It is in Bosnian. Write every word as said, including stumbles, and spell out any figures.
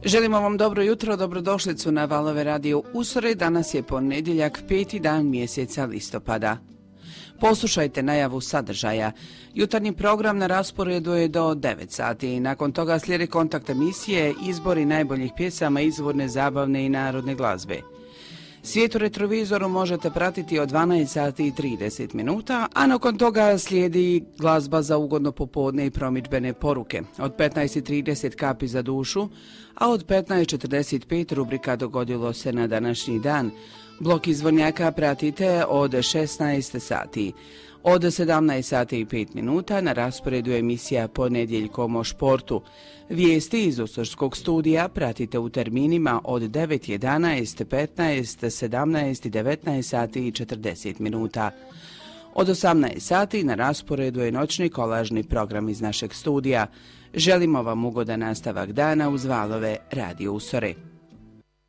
Želimo vam dobro jutro, dobrodošlicu na Valove radio Usore. Danas je ponedjeljak, peti dan mjeseca listopada. Poslušajte najavu sadržaja. Jutarnji program na rasporedu je do devet sati. Nakon toga slijedi kontakt emisije, izbori najboljih pjesama, izvorne, zabavne i narodne glazbe. Svijet u retrovizoru možete pratiti od dvanaest sati i trideset minuta, a nakon toga slijedi glazba za ugodno popodne i promidžbene poruke. Od petnaest i trideset kapi za dušu, a od petnaest četrdeset pet rubrika Dogodilo se na današnji dan. Blok izvornjaka pratite od šesnaest sati. Od sedamnaest sati i pet minuta na rasporedu emisija Ponedjeljkom o športu. Vijesti iz Usorskog studija pratite u terminima od devet, jedanaest, petnaest, sedamnaest i devetnaest sati i četrdeset minuta. Od osamnaest sati na rasporedu je noćni kolažni program iz našeg studija. Želimo vam ugodan nastavak dana uz Valove radio Usore.